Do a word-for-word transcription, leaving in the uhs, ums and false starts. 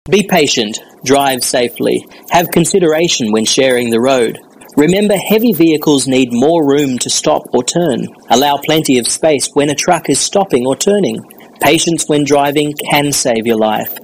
Be patient, drive safely, have consideration when sharing the road. Remember, heavy vehicles need more room to stop or turn. Allow plenty of space when a truck is stopping or turning. Patience when driving can save your life.